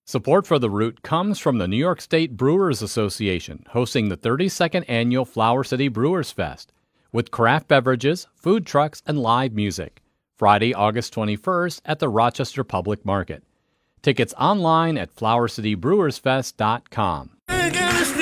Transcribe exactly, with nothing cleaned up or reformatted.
Support for The Root comes from the New York State Brewers Association, hosting the thirty-second Annual Flower City Brewers Fest, with craft beverages, food trucks, and live music. Friday, August twenty-first at the Rochester Public Market. Tickets online at flower city brewers fest dot com.